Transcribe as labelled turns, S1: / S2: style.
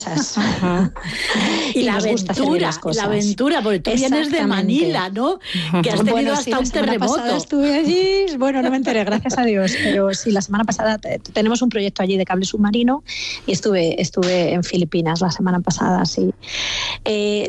S1: Y la aventura, porque tú vienes de Manila, ¿no? Que has tenido hasta un terremoto.
S2: Estuve allí, bueno, no me enteré, gracias a Dios, pero sí, la semana pasada tenemos un proyecto allí de cable submarino y estuve en Filipinas la semana pasada, sí.